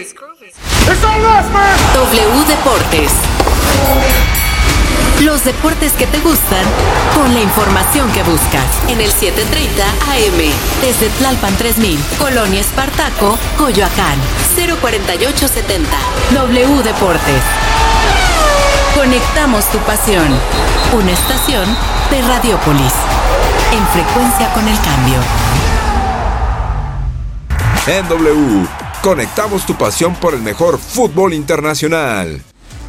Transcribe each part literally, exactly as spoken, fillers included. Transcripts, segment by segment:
W Deportes. Los deportes que te gustan con la información que buscas en el setecientos treinta A M desde Tlalpan tres mil, Colonia Espartaco, Coyoacán, cero cuarenta y ocho setenta. W Deportes. Conectamos tu pasión. Una estación de Radiopolis. En frecuencia con el cambio. En W, conectamos tu pasión por el mejor fútbol internacional.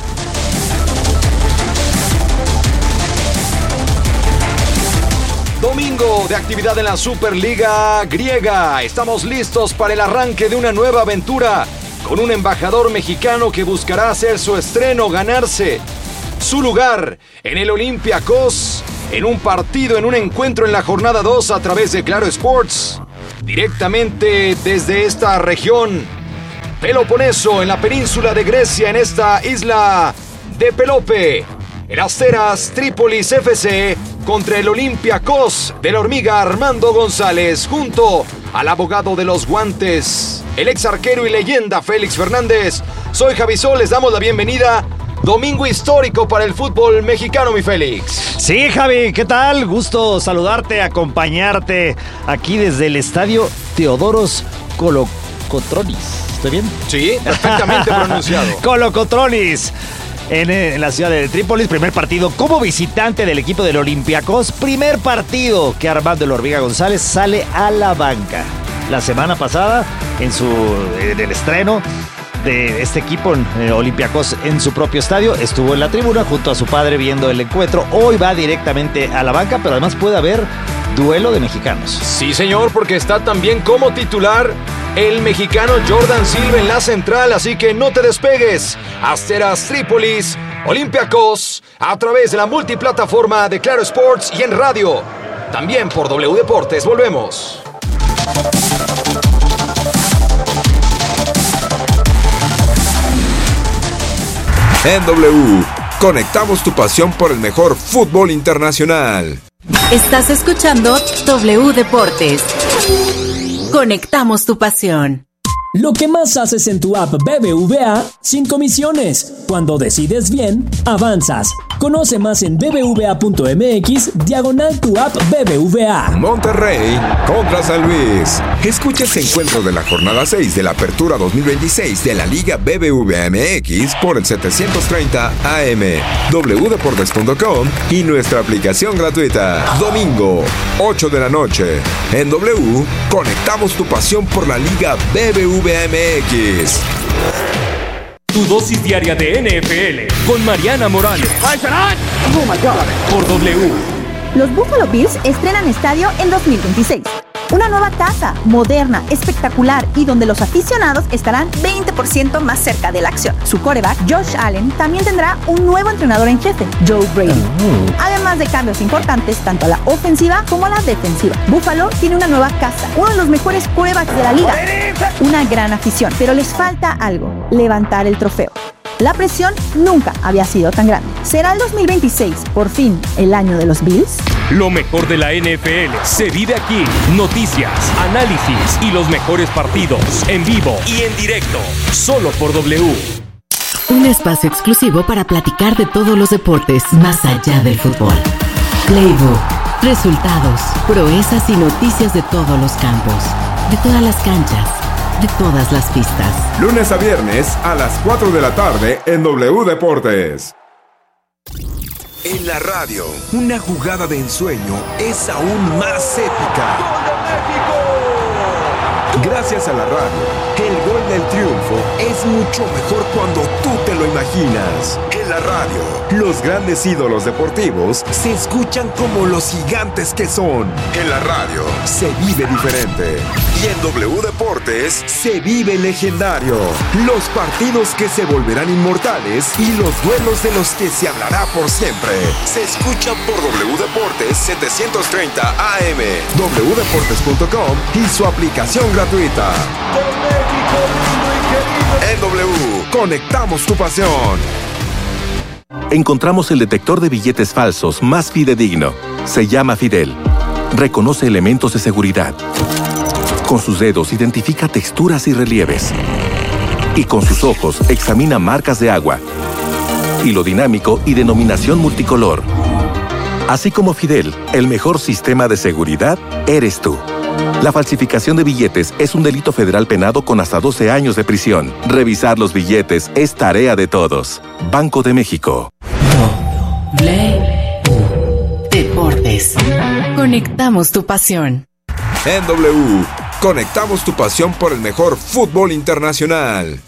Domingo de actividad en la Superliga griega. Estamos listos para el arranque de una nueva aventura con un embajador mexicano que buscará hacer su estreno, ganarse su lugar en el Olympiacos, en un partido, en un encuentro en la jornada dos a través de Claro Sports, directamente desde esta región Peloponeso, en la península de Grecia, en esta isla de Pelope. El Asteras Trípolis F C contra el Olympiacos de la hormiga Armando González, junto al abogado de los guantes, el ex arquero y leyenda Félix Fernández. Soy Javi Sol, les damos la bienvenida. Domingo histórico para el fútbol mexicano, mi Félix. Sí, Javi, ¿qué tal? Gusto saludarte, acompañarte aquí desde el estadio Teodoros Kolokotronis. ¿Estoy bien? Sí, perfectamente pronunciado. Kolokotronis. En, en la ciudad de Trípolis, primer partido como visitante del equipo del Olympiacos. Primer partido que Armando el Hormiga González sale a la banca. La semana pasada, en su en el estreno de este equipo en eh, Olympiacos en su propio estadio, estuvo en la tribuna junto a su padre viendo el encuentro. Hoy va directamente a la banca, pero además puede haber duelo de mexicanos. Sí, señor, porque está también como titular el mexicano Jordan Silva en la central, así que no te despegues. Asteras Trípolis, Olympiacos, a través de la multiplataforma de Claro Sports y en radio. También por W Deportes. Volvemos. En W, conectamos tu pasión por el mejor fútbol internacional. Estás escuchando W Deportes. Conectamos tu pasión. Lo que más haces en tu app B B V A sin comisiones. Cuando decides bien, avanzas. Conoce más en bbva.mx diagonal tu app B B V A. Monterrey contra San Luis. Escucha ese encuentro de la jornada seis de la Apertura dos mil veintiséis de la Liga B B V A M X por el setecientos treinta A M, w deportes punto com y nuestra aplicación gratuita. Domingo, ocho de la noche. En W, conectamos tu pasión por la Liga B B V A M X. Tu dosis diaria de N F L con Mariana Morales. Oh my God. Por W. Los Buffalo Bills estrenan estadio en dos mil veintiséis. Una nueva casa, moderna, espectacular y donde los aficionados estarán veinte por ciento más cerca de la acción. Su quarterback, Josh Allen, también tendrá un nuevo entrenador en jefe, Joe Brady. Uh-huh. Además de cambios importantes tanto a la ofensiva como a la defensiva. Buffalo tiene una nueva casa, uno de los mejores quarterbacks de la liga. Una gran afición, pero les falta algo: levantar el trofeo. La presión nunca había sido tan grande. ¿Será el dos mil veintiséis, por fin, el año de los Bills? Lo mejor de la N F L se vive aquí. Noticias, análisis y los mejores partidos en vivo y en directo. Solo por W. Un espacio exclusivo para platicar de todos los deportes más allá del fútbol. Playbook, resultados, proezas y noticias de todos los campos, de todas las canchas, de todas las pistas. Lunes a viernes a las cuatro de la tarde en W Deportes. En la radio, una jugada de ensueño es aún más épica. Gracias a la radio, el gol del triunfo es mucho mejor cuando tú te lo imaginas. En la radio, los grandes ídolos deportivos se escuchan como los gigantes que son. En la radio, se vive diferente. Y en W Deportes, se vive legendario. Los partidos que se volverán inmortales y los duelos de los que se hablará por siempre. Se escuchan por W Deportes setecientos treinta A M, w deportes punto com y su aplicación gratuita. En W, conectamos tu pasión. Encontramos el detector de billetes falsos más fidedigno. Se llama Fidel. Reconoce elementos de seguridad. Con sus dedos identifica texturas y relieves. y con sus ojos examina marcas de agua, hilo dinámico y denominación multicolor. Así como Fidel, el mejor sistema de seguridad eres tú. La falsificación de billetes es un delito federal penado con hasta doce años de prisión. Revisar los billetes es tarea de todos. Banco de México. W. Deportes. Conectamos tu pasión. En W, conectamos tu pasión por el mejor fútbol internacional.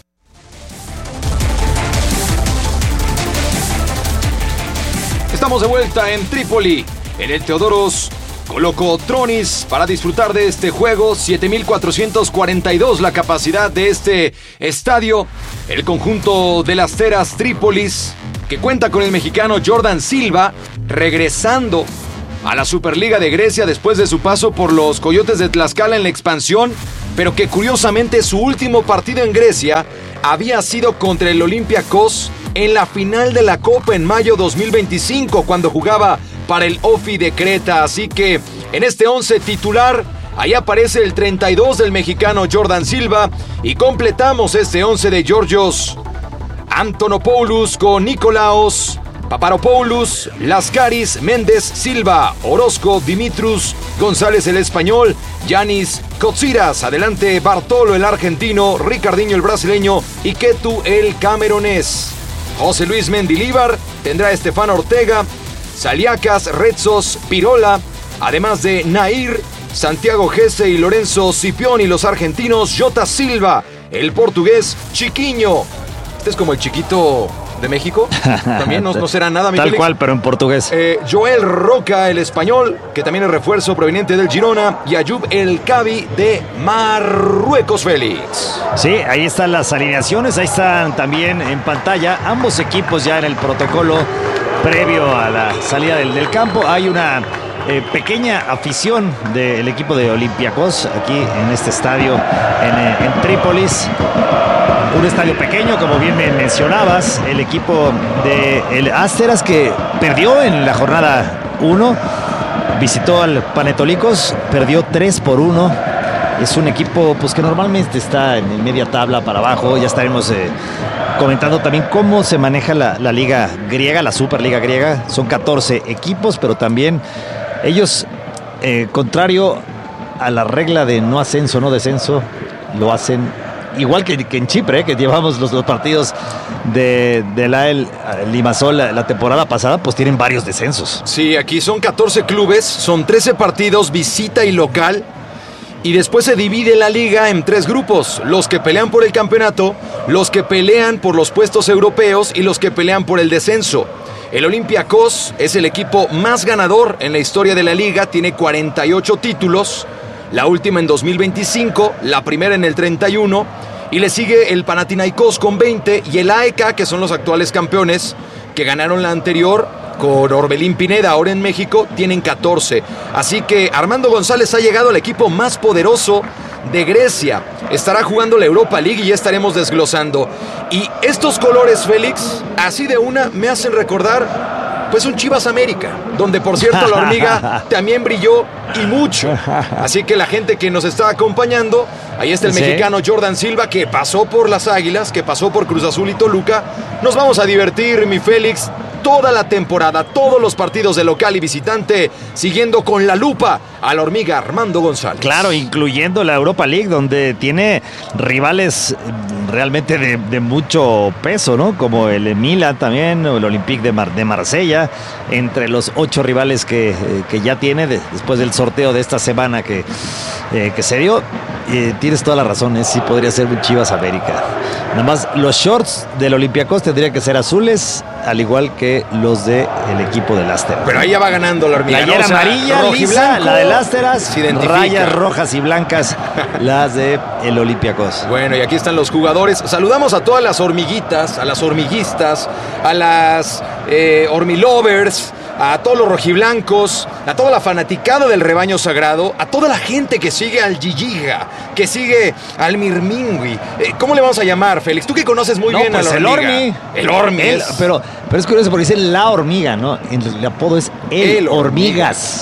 Estamos de vuelta en Trípoli, en el Teodoros Kolokotronis, para disfrutar de este juego. siete mil cuatrocientos cuarenta y dos la capacidad de este estadio. El conjunto de las Teras Trípolis, que cuenta con el mexicano Jordan Silva, regresando a la Superliga de Grecia después de su paso por los Coyotes de Tlaxcala en la expansión, pero que curiosamente su último partido en Grecia había sido contra el Olympiacos en la final de la Copa en mayo dos mil veinticinco, cuando jugaba para el O F I de Creta. Así que en este once titular, ahí aparece el treinta y dos del mexicano Jordan Silva, y completamos este once de Georgios Antonopoulos con Nikolaos Paparopoulos, Lascaris, Méndez, Silva, Orozco, Dimitrus, González el español, Yanis Kotsiras, adelante Bartolo el argentino, Ricardinho el brasileño y Ketu el camerunés. José Luis Mendilíbar tendrá Estefano Ortega, Saliacas, Retzos, Pirola, además de Nair, Santiago Gese y Lorenzo Scipioni, los argentinos, Jota Silva, el portugués, Chiquiño. Este es como el chiquito de México. También no, no será nada, mi Tal Félix. cual, pero en portugués. Eh, Joel Roca, el español, que también es refuerzo proveniente del Girona, y Ayub El Kabi de Marruecos, Félix. Sí, ahí están las alineaciones, ahí están también en pantalla ambos equipos ya en el protocolo previo a la salida del, del campo. Hay una eh, pequeña afición del equipo de Olympiacos aquí en este estadio en, eh, en Trípolis. Un estadio pequeño, como bien me mencionabas, el equipo de el Asteras, que perdió en la jornada uno, visitó al Panetolicos, perdió tres por uno. Es un equipo pues que normalmente está en media tabla para abajo. Ya estaremos eh, comentando también cómo se maneja la, la liga griega, la Superliga griega. Son catorce equipos, pero también ellos, eh, contrario a la regla de no ascenso, no descenso, lo hacen igual que, que en Chipre, eh, que llevamos los, los partidos de, de la el, Limassol la, la temporada pasada, pues tienen varios descensos. Sí, aquí son catorce clubes, son trece partidos, visita y local. Y después se divide la liga en tres grupos: los que pelean por el campeonato, los que pelean por los puestos europeos y los que pelean por el descenso. El Olympiacos es el equipo más ganador en la historia de la liga, tiene cuarenta y ocho títulos, la última en dos mil veinticinco, la primera en el treinta y uno, y le sigue el Panathinaikos con veinte y el A E K, que son los actuales campeones, que ganaron la anterior con Orbelín Pineda, ahora en México, tienen catorce. Así que Armando González ha llegado al equipo más poderoso de Grecia. Estará jugando la Europa League y ya estaremos desglosando. Y estos colores, Félix, así de una me hacen recordar pues un Chivas América, donde por cierto la hormiga también brilló y mucho. Así que la gente que nos está acompañando, ahí está el ¿Sí? mexicano Jordan Silva, que pasó por las Águilas, que pasó por Cruz Azul y Toluca. Nos vamos a divertir, mi Félix, toda la temporada, todos los partidos de local y visitante, siguiendo con la lupa a la hormiga Armando González. Claro, incluyendo la Europa League, donde tiene rivales realmente de, de mucho peso, ¿no? Como el Milan también, o el Olympique de, Mar, de Marsella, entre los ocho rivales que, que ya tiene de, después del sorteo de esta semana que, eh, que se dio. Eh, tienes toda la razón, ¿eh? Sí podría ser un Chivas América. Nada más los shorts del Olympiacos tendrían que ser azules, al igual que los del equipo del Asteras. Pero ahí ya va ganando la hormiga. Playera ¿no? o sea, amarilla, lisa, la del Asteras, rayas rojas y blancas, las de el Olympiacos. Bueno, y aquí están los jugadores. Saludamos a todas las hormiguitas, a las hormiguistas, a las eh, hormilovers, a todos los rojiblancos, a toda la fanaticada del rebaño sagrado, a toda la gente que sigue al Gigiga, que sigue al Mirmingui. Eh, ¿Cómo le vamos a llamar, Félix? Tú que conoces muy no, bien pues a la el hormiga. Ormi. El Ormi. El, pero, pero es curioso porque dice la hormiga, ¿no? El apodo es el, el hormigas.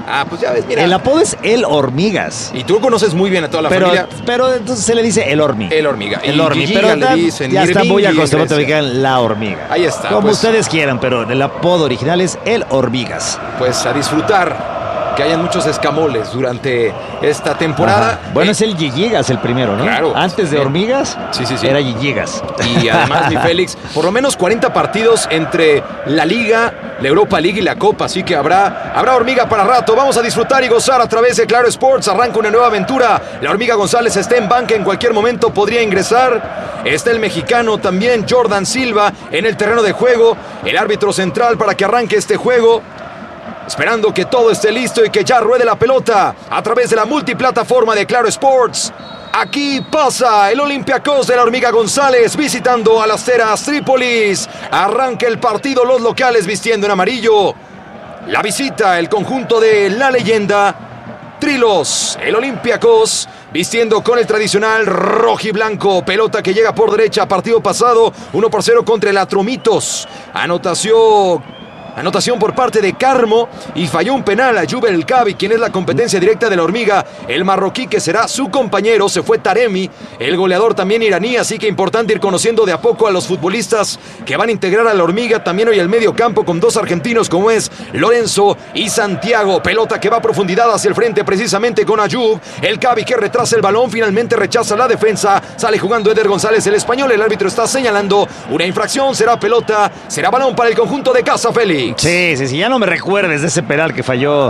Ah, pues ya ves, mira. El apodo es El Hormigas. Y tú conoces muy bien a toda la pero, familia. Pero entonces se le dice El Hormi. El Hormiga. El y Hormi. Giga Pero le dicen, ya está Irving muy y acostumbrado a que Grecia. digan La Hormiga. Ahí está. Como pues, ustedes quieran, pero el apodo original es El Hormigas. Pues a disfrutar. Que hayan muchos escamoles durante esta temporada. Ajá. Bueno, Eh, es el Yiyigas el primero, ¿no? Claro. Antes de Sí. Hormigas, Sí, sí, sí. era Yiyigas. Y además, mi Félix, por lo menos cuarenta partidos entre la Liga, la Europa League y la Copa. Así que habrá, habrá hormiga para rato. Vamos a disfrutar y gozar a través de Claro Sports. Arranca una nueva aventura. La Hormiga González está en banca. En cualquier momento podría ingresar. Está el mexicano también, Jordan Silva, en el terreno de juego. El árbitro central para que arranque este juego. Esperando que todo esté listo y que ya ruede la pelota a través de la multiplataforma de Claro Sports. Aquí pasa el Olympiacos de la Hormiga González visitando a las Teras Trípolis. Arranca el partido, los locales vistiendo en amarillo. La visita, el conjunto de la leyenda Trilos, el Olympiacos, vistiendo con el tradicional rojiblanco. Pelota que llega por derecha, partido pasado, uno por cero contra el Atromitos. Anotación... Anotación por parte de Carmo y falló un penal a Jubel El Cabi, quien es la competencia directa de la Hormiga. El marroquí que será su compañero, se fue Taremi, el goleador también iraní, así que importante ir conociendo de a poco a los futbolistas que van a integrar a la Hormiga. También hoy el medio campo con dos argentinos como es Lorenzo y Santiago. Pelota que va a profundidad hacia el frente precisamente con Ayub. El Cabi que retrasa el balón, finalmente rechaza la defensa. Sale jugando Eder González, el español. El árbitro está señalando una infracción, será pelota, será balón para el conjunto de Casa Félix. Sí, sí, sí, ya no me recuerdes de ese penal que falló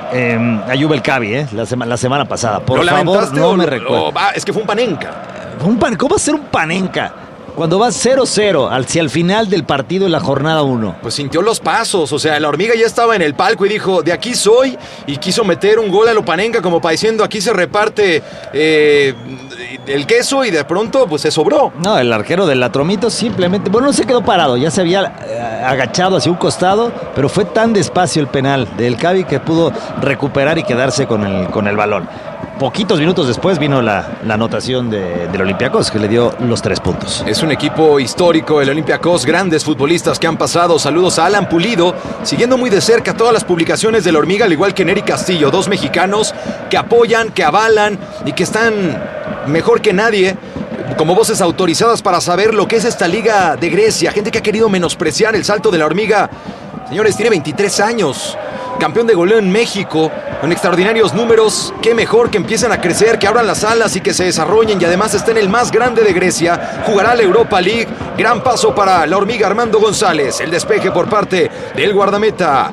eh, Ayub El Cabi, eh, la, sema, la semana pasada. Por ¿Lo favor, no o me lo- recuerdes. o- ah, es que fue un panenca. Un pan, ¿cómo va a ser un panenca? Cuando va cero cero hacia el final del partido en la jornada uno. Pues sintió los pasos, o sea, la Hormiga ya estaba en el palco y dijo, de aquí soy, y quiso meter un gol a Lopanenca como para diciendo, aquí se reparte eh, el queso, y de pronto pues se sobró. No, el arquero del Atromito simplemente, bueno, no se quedó parado, ya se había eh, agachado hacia un costado, pero fue tan despacio el penal del Cabi que pudo recuperar y quedarse con el, con el balón. Poquitos minutos después vino la, la anotación de, del Olympiacos, que le dio los tres puntos. Es un equipo histórico, el Olympiacos, grandes futbolistas que han pasado. Saludos a Alan Pulido, siguiendo muy de cerca todas las publicaciones de la Hormiga, al igual que Nery Castillo, dos mexicanos que apoyan, que avalan y que están mejor que nadie como voces autorizadas para saber lo que es esta liga de Grecia. Gente que ha querido menospreciar el salto de la Hormiga. Señores, tiene veintitrés años. Campeón de goleo en México, con extraordinarios números. Qué mejor que empiecen a crecer, que abran las alas y que se desarrollen. Y además está en el más grande de Grecia. Jugará la Europa League. Gran paso para la Hormiga Armando González. El despeje por parte del guardameta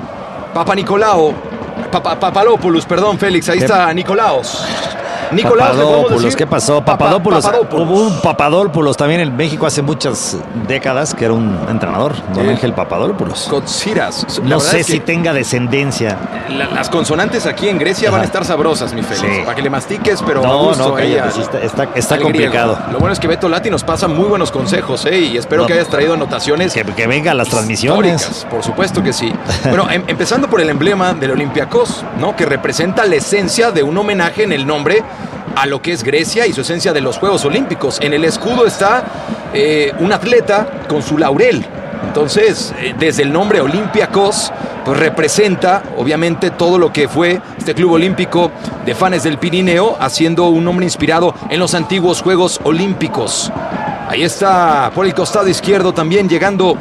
Papa Nicolao. Papa, Papalopoulos, perdón, Félix. Ahí ¿Qué? está Nicolaos. Nicolaos, ¿le podemos Papadopoulos, decir? ¿qué pasó? Papa- Papadopoulos, Papadopoulos. hubo un Papadopoulos también en México hace muchas décadas, que era un entrenador, don Sí. Ángel Papadopoulos. Cotsiras. La No verdad sé es si que tenga descendencia. la- las consonantes aquí en Grecia Ajá. van a estar sabrosas, mi Félix. Sí. Para que le mastiques, pero a No, gusto. no, ahí cállate, al- sí está, está, está al complicado. griego. Lo bueno es que Beto Lati nos pasa muy buenos consejos, ¿eh? Y espero No. que hayas traído anotaciones Que, que vengan las transmisiones. históricas, por supuesto que sí. Bueno, em- empezando por el emblema del Olympiacos, ¿no? Que representa la esencia de un homenaje en el nombre a lo que es Grecia y su esencia de los Juegos Olímpicos. En el escudo está eh, un atleta con su laurel. Entonces, eh, desde el nombre Olympiacos, pues representa obviamente todo lo que fue este club olímpico de Fanes del Pirineo, haciendo un nombre inspirado en los antiguos Juegos Olímpicos. Ahí está por el costado izquierdo también llegando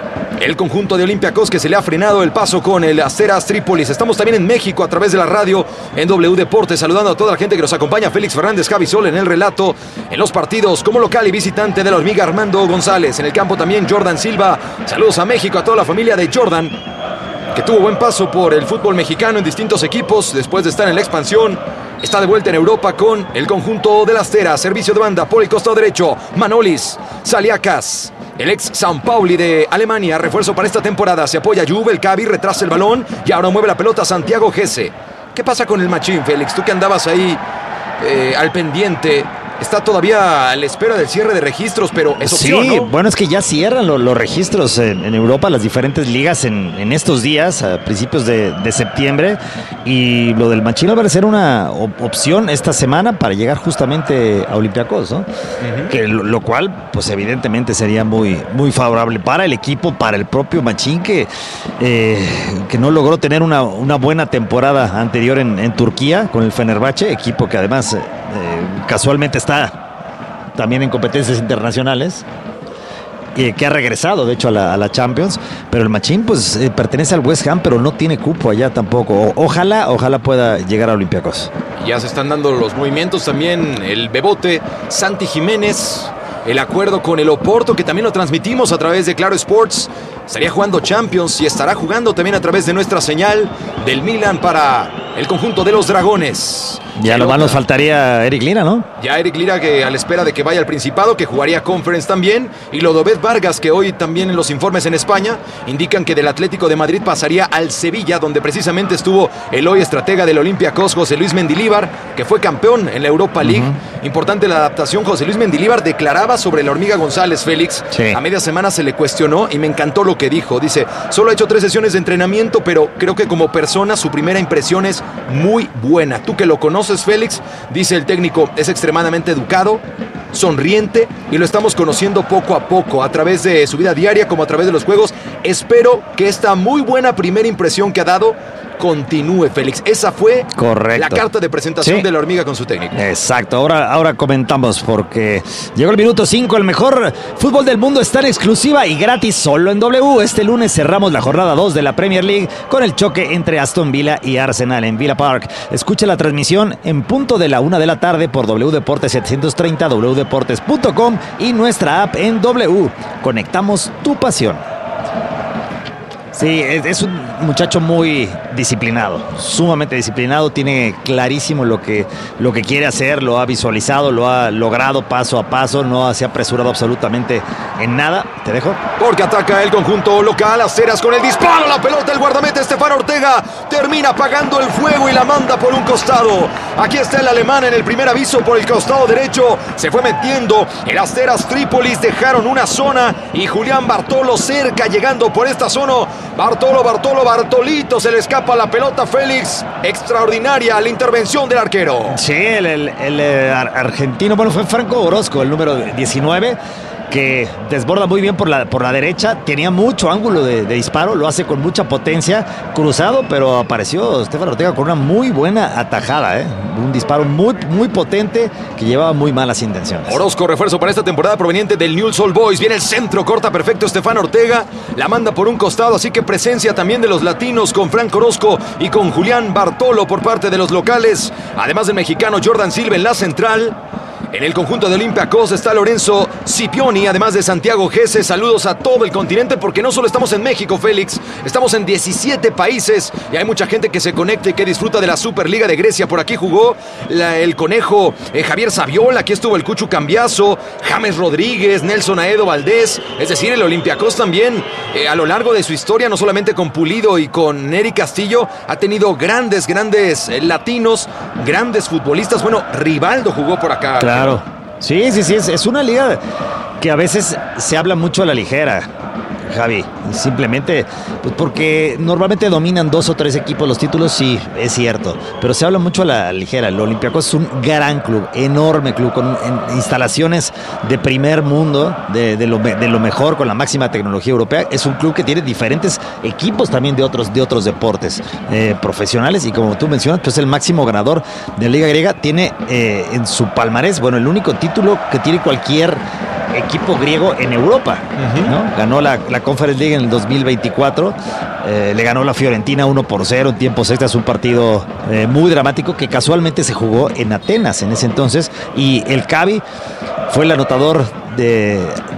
el conjunto de Olympiacos, que se le ha frenado el paso con el Asteras Trípolis. Estamos también en México a través de la radio en W Deportes, saludando a toda la gente que nos acompaña. Félix Fernández, Javi Sol en el relato, en los partidos como local y visitante de la Hormiga Armando González. En el campo también Jordan Silva. Saludos a México, a toda la familia de Jordan, que tuvo buen paso por el fútbol mexicano en distintos equipos después de estar en la expansión. Está de vuelta en Europa con el conjunto de las Teras. Servicio de banda por el costado derecho. Manolis, Saliakas, el ex San Pauli de Alemania. Refuerzo para esta temporada. Se apoya Juve, el Cabi, retrasa el balón y ahora mueve la pelota Santiago Gese. ¿Qué pasa con el machín, Félix? Tú que andabas ahí eh, al pendiente está todavía a la espera del cierre de registros, pero es opción, sí, ¿no? Bueno, es que ya cierran lo, los registros en, en Europa, las diferentes ligas en, en estos días, a principios de, de septiembre, y lo del Machín va a ser una op- opción esta semana para llegar justamente a Olympiacos, ¿no? Uh-huh. Que lo, lo cual, pues evidentemente sería muy, muy favorable para el equipo, para el propio Machín, que, eh, que no logró tener una, una buena temporada anterior en, en Turquía con el Fenerbahce, equipo que además eh, casualmente está también en competencias internacionales, eh, que ha regresado de hecho a la, a la Champions, pero el Machín pues eh, pertenece al West Ham, pero no tiene cupo allá tampoco. O, ojalá, ojalá pueda llegar a Olympiacos. Ya se están dando los movimientos también, el Bebote, Santi Jiménez, el acuerdo con el Oporto, que también lo transmitimos a través de Claro Sports. Estaría jugando Champions y estará jugando también a través de nuestra señal del Milan para el conjunto de los Dragones. Ya lo más nos faltaría Eric Lira, ¿no? Ya Eric Lira, que a la espera de que vaya al Principado, que jugaría Conference también. Y Lodovez Vargas, que hoy también en los informes en España indican que del Atlético de Madrid pasaría al Sevilla, donde precisamente estuvo el hoy estratega del Olympiacos, José Luis Mendilibar, que fue campeón en la Europa League. Uh-huh. Importante la adaptación. José Luis Mendilibar declaraba sobre la Hormiga González, Félix. Sí. A media semana se le cuestionó y me encantó lo que dijo. Dice, solo ha hecho tres sesiones de entrenamiento, pero creo que como persona su primera impresión es muy buena. Tú que lo conoces, Félix, dice el técnico, es extremadamente educado, sonriente, y lo estamos conociendo poco a poco a través de su vida diaria como a través de los juegos. Espero que esta muy buena primera impresión que ha dado continúe, Félix. Esa fue Correcto. La carta de presentación sí. de la Hormiga con su técnico. Exacto, ahora, ahora comentamos porque llegó el minuto cinco, el mejor fútbol del mundo está en exclusiva y gratis solo en W. Este lunes cerramos la jornada dos de la Premier League con el choque entre Aston Villa y Arsenal en Villa Park. Escuche la transmisión en punto de la una de la tarde por W Deportes setecientos treinta, w deportes punto com y nuestra app en W. Conectamos tu pasión. Sí, es un muchacho muy disciplinado, sumamente disciplinado, tiene clarísimo lo que, lo que quiere hacer, lo ha visualizado, lo ha logrado paso a paso, no se ha apresurado absolutamente en nada. ¿Te dejo? Porque ataca el conjunto local, Aceras con el disparo, la pelota, el guardameta Estefan Ortega termina apagando el fuego y la manda por un costado. Aquí está el alemán en el primer aviso por el costado derecho, se fue metiendo el Asteras Trípolis, dejaron una zona y Julián Bartolo cerca, llegando por esta zona. Bartolo, Bartolo, Bartolito, se le escapa la pelota, Félix. Extraordinaria la intervención del arquero. Sí, el, el, el, el argentino, bueno, fue Franco Orozco, el número diecinueve, que desborda muy bien por la, por la derecha, tenía mucho ángulo de, de disparo, lo hace con mucha potencia, cruzado, pero apareció Estefan Ortega con una muy buena atajada, ¿eh? Un disparo muy, muy potente que llevaba muy malas intenciones. Orozco, refuerzo para esta temporada proveniente del Newell's Old Boys, viene el centro, corta perfecto Estefan Ortega, la manda por un costado, así que presencia también de los latinos con Franco Orozco y con Julián Bartolo por parte de los locales, además del mexicano Jordan Silva en la central. En el conjunto de Olympiacos está Lorenzo Scipioni, además de Santiago Gese. Saludos a todo el continente, porque no solo estamos en México, Félix, estamos en diecisiete países y hay mucha gente que se conecta y que disfruta de la Superliga de Grecia. Por aquí jugó la, el conejo eh, Javier Saviola, aquí estuvo el Cucho Cambiaso, James Rodríguez, Nelson Aedo Valdés. Es decir, el Olympiacos también eh, a lo largo de su historia, no solamente con Pulido y con Neri Castillo, ha tenido grandes, grandes eh, latinos, grandes futbolistas. Bueno, Rivaldo jugó por acá. Claro. Claro, sí, sí, sí, es, es una liga que a veces se habla mucho a la ligera, Javi, simplemente pues porque normalmente dominan dos o tres equipos los títulos, sí, es cierto, pero se habla mucho a la ligera. El Olympiacos es un gran club, enorme club, con instalaciones de primer mundo, de, de, lo, de lo mejor, con la máxima tecnología europea. Es un club que tiene diferentes equipos también de otros, de otros deportes eh, profesionales, y como tú mencionas, pues el máximo ganador de la Liga Griega, tiene eh, en su palmarés, bueno, el único título que tiene cualquier equipo griego en Europa, uh-huh. ¿no? Ganó la, la Conference League en el dos mil veinticuatro, eh, le ganó la Fiorentina uno por cero en tiempos extras, un partido eh, muy dramático que casualmente se jugó en Atenas en ese entonces, y el Cavi fue el anotador de,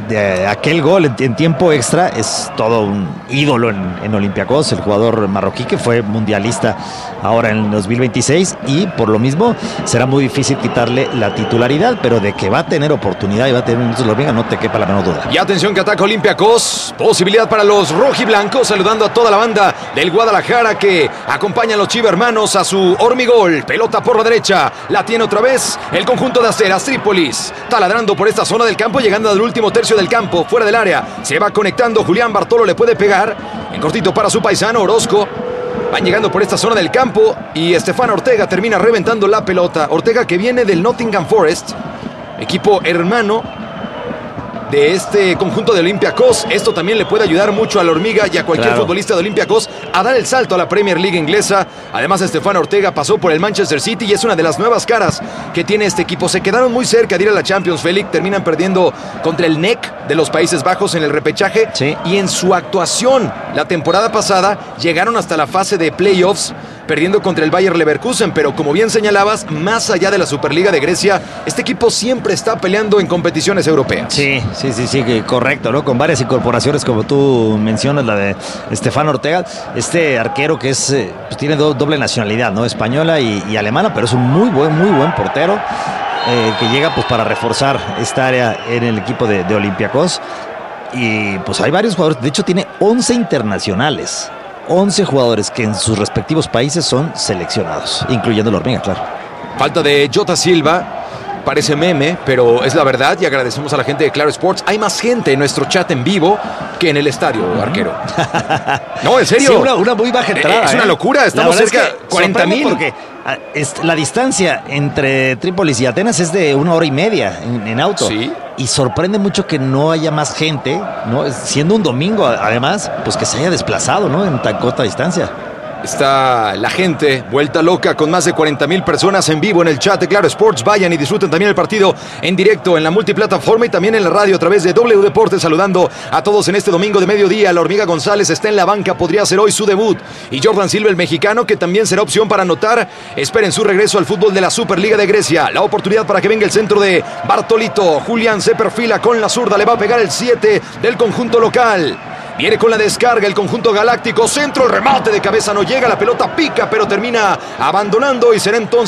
de aquel gol en, en tiempo extra, es todo un ídolo en, en Olympiacos, el jugador marroquí que fue mundialista ahora en dos mil veintiséis, y por lo mismo será muy difícil quitarle la titularidad, pero de que va a tener oportunidad y va a tener minutos la Hormiga, no te quepa la menor duda. Y atención que ataca Olympiacos, posibilidad para los rojiblancos, saludando a toda la banda del Guadalajara que acompaña a los chivermanos a su hormigol. Pelota por la derecha, la tiene otra vez el conjunto de Asteras Trípolis, taladrando por esta zona del campo, llegando al último tercio del campo, fuera del área, se va conectando Julián Bartolo, le puede pegar en cortito para su paisano Orozco. Van llegando por esta zona del campo y Estefan Ortega termina reventando la pelota. Ortega, que viene del Nottingham Forest, equipo hermano de este conjunto de Olympiacos. Esto también le puede ayudar mucho a la Hormiga y a cualquier claro. futbolista de Olympiacos a dar el salto a la Premier League inglesa. Además, Estefan Ortega pasó por el Manchester City y es una de las nuevas caras que tiene este equipo. Se quedaron muy cerca de ir a la Champions, Félix. Terminan perdiendo contra el N E C de los Países Bajos en el repechaje. Sí. Y en su actuación la temporada pasada llegaron hasta la fase de playoffs, perdiendo contra el Bayer Leverkusen, pero como bien señalabas, más allá de la Superliga de Grecia, este equipo siempre está peleando en competiciones europeas. Sí, sí, sí, sí, correcto, ¿no? Con varias incorporaciones, como tú mencionas, la de Estefan Ortega, este arquero que es, pues tiene do, doble nacionalidad, ¿no? Española y, y alemana, pero es un muy buen, muy buen portero, eh, que llega pues para reforzar esta área en el equipo de, de Olympiacos. Y pues hay varios jugadores, de hecho tiene once internacionales. once jugadores que en sus respectivos países son seleccionados, incluyendo la Hormiga, claro. Falta de Jota Silva. Parece meme, pero es la verdad, y agradecemos a la gente de Claro Sports. Hay más gente en nuestro chat en vivo que en el estadio, arquero. No, en serio. Sí, una, una muy baja entrada. Es ¿eh? una locura, estamos cerca de cuarenta mil. Porque la distancia entre Trípolis y Atenas es de una hora y media en, en auto. Sí. Y sorprende mucho que no haya más gente, ¿no? Siendo un domingo, además, pues que se haya desplazado, ¿no? En tan corta distancia. Está la gente vuelta loca con más de cuarenta mil personas en vivo en el chat de Claro Sports. Vayan y disfruten también el partido en directo en la multiplataforma y también en la radio a través de W Deportes. Saludando a todos en este domingo de mediodía. La Hormiga González está en la banca, podría ser hoy su debut. Y Jordan Silva, el mexicano, que también será opción para anotar. Esperen su regreso al fútbol de la Superliga de Grecia. La oportunidad para que venga el centro de Bartolito. Julián se perfila con la zurda, le va a pegar el siete del conjunto local. Viene con la descarga el conjunto galáctico. Centro, el remate de cabeza no llega. La pelota pica, pero termina abandonando y será entonces